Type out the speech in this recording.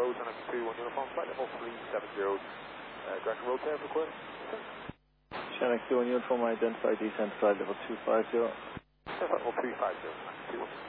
Rosen and 31 Uniform, flight level 370, direct road there for Quinn. Chinook 2 Uniform, identify descent flight level 250. Level 350,